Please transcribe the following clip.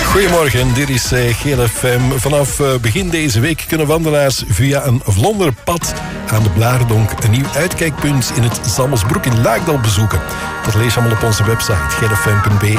Goedemorgen, dit is Geel FM. Vanaf begin deze week kunnen wandelaars via een Vlonderpad aan de Blaardonk een nieuw uitkijkpunt in het Zalmesbroek in Laagdal bezoeken. Dat lees je allemaal op onze website geelfm.be.